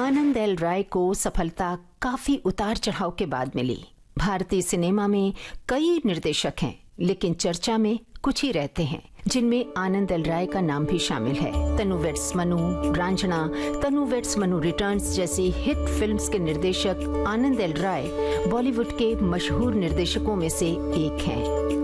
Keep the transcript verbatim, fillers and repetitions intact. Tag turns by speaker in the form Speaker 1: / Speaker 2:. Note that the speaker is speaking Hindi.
Speaker 1: आनंद एल राय को सफलता काफी उतार चढ़ाव के बाद मिली। भारतीय सिनेमा में कई निर्देशक हैं, लेकिन चर्चा में कुछ ही रहते हैं, जिनमें आनंद एल राय का नाम भी शामिल है। तनु वेड्स मनु, रांझना, तनु वेड्स मनु रिटर्न्स जैसी हिट फिल्म्स के निर्देशक आनंद एल राय बॉलीवुड के मशहूर निर्देशकों में से एक हैं।